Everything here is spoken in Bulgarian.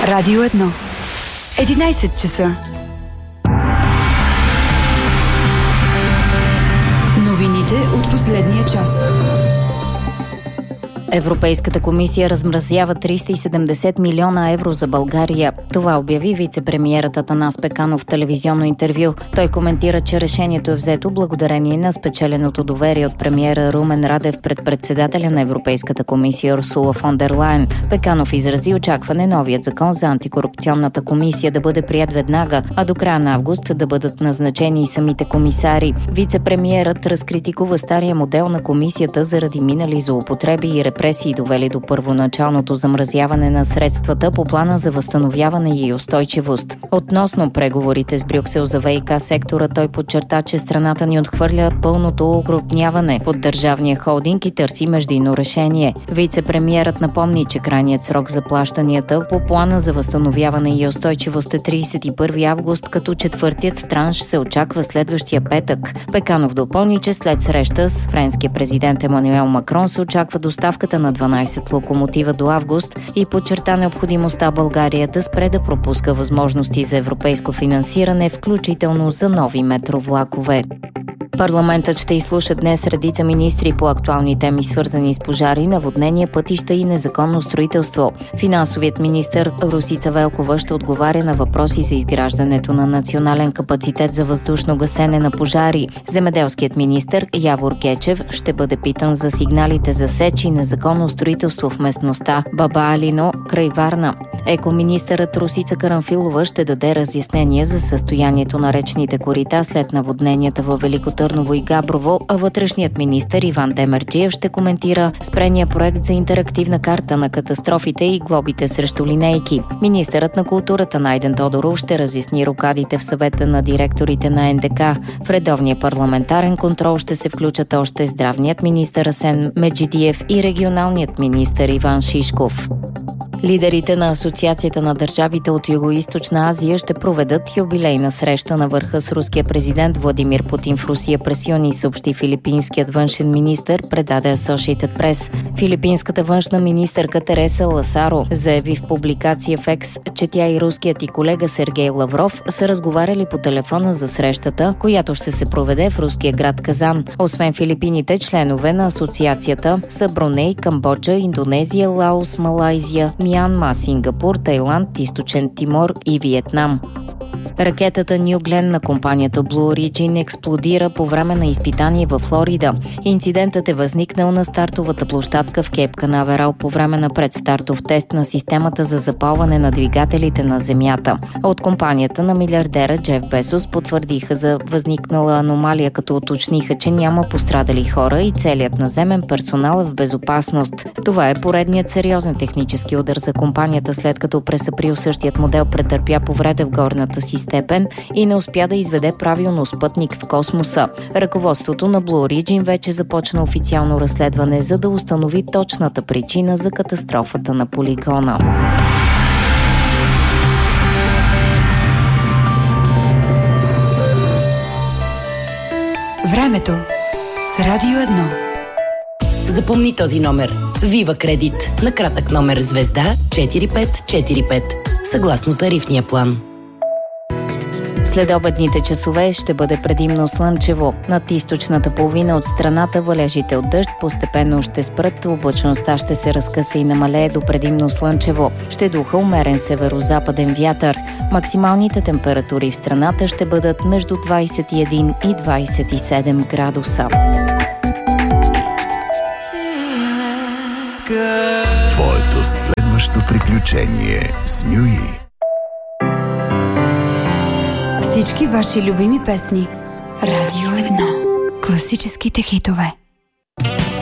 Радио 1. 11 часа. Новините от последния час. Европейската комисия размразява 370 милиона евро за България. Това обяви вице-премиерът Атанас Пеканов в телевизионно интервю. Той коментира, че решението е взето благодарение на спечеленото доверие от премиера Румен Радев пред председателя на Европейската комисия Урсула фон дер Лайен. Пеканов изрази очакване новият закон за антикорупционната комисия да бъде прият веднага, а до края на август да бъдат назначени и самите комисари. Вице-премиерът разкритикува стария модел на комисията заради минали злоупотреби и репресии, довели до първоначалното замразяване на средствата по плана за възстановяване и устойчивост. Относно преговорите с Брюксел за ВиК сектора, той подчерта, че страната ни отхвърля пълното окрупняване под държавния холдинг и търси междинно решение. Вице-премиерът напомни, че крайният срок за плащанията по плана за възстановяване и устойчивост е 31 август, като четвъртият транш се очаква следващия петък. Пеканов допълни, че след среща с френския президент Емануел Макрон се очаква доставката на 12 локомотива до август и подчерта необходимостта България да спре да пропуска възможности за европейско финансиране, включително за нови метровлакове. Парламентът ще изслуша днес редица министри по актуални теми, свързани с пожари, наводнения, пътища и незаконно строителство. Финансовият министър Росица Велкова ще отговаря на въпроси за изграждането на национален капацитет за въздушно гасене на пожари. Земеделският министър Явор Гечев ще бъде питан за сигналите за сеч и незаконно строителство в местността Баба Алино край Варна. Екоминистърът Росица Карамфилова ще даде разяснения за състоянието на речните корита след наводненията във Велико Търново и Габрово, а вътрешният министър Иван Демерджиев ще коментира спрения проект за интерактивна карта на катастрофите и глобите срещу линейки. Министърът на културата Найден Тодоров ще разясни рокадите в съвета на директорите на НДК. В редовния парламентарен контрол ще се включат още здравният министър Асен Меджидиев и регионалният министър Иван Шишков. Лидерите на Асоциацията на държавите от Югоизточна Азия ще проведат юбилейна среща на върха с руския президент Владимир Путин в Русия през юни, съобщи филипинският външен министър, предаде Associated Press. Филипинската външна министърка Тереса Ласаро заяви в публикация в X, че тя и руският и колега Сергей Лавров са разговаряли по телефона за срещата, която ще се проведе в руския град Казан. Освен Филипините, членове на асоциацията са Бруней, Камбоджа, Индонезия, Лаос, Малайзия, Мянма, Сингапур, Тайланд, Източен Тимор и Виетнам. Ракетата New Glenn на компанията Blue Origin експлодира по време на изпитание във Флорида. Инцидентът е възникнал на стартовата площадка в Кейп Канаверал по време на предстартов тест на системата за запалване на двигателите на Земята. От компанията на милиардера Джеф Безос потвърдиха за възникнала аномалия, като уточниха, че няма пострадали хора и целият наземен персонал е в безопасност. Това е поредният сериозен технически удар за компанията, след като през април същият модел претърпя повреда в горната си степен и не успя да изведе правилно спътник в космоса. Ръководството на Blue Origin вече започна официално разследване, за да установи точната причина за катастрофата на полигона. Времето с Радио 1. Запомни този номер. Вива Кредит. На кратък номер звезда 4545. Съгласно тарифния план. Следобедните часове ще бъде предимно слънчево. Над източната половина от страната валежите от дъжд постепенно ще спрат, облачността ще се разкъса и намалее до предимно слънчево. Ще духа умерен северо-западен вятър. Максималните температури в страната ще бъдат между 21 и 27 градуса. Твоето следващо приключение с Мюи. Всички ваши любими песни. Радио 1. Класическите хитове.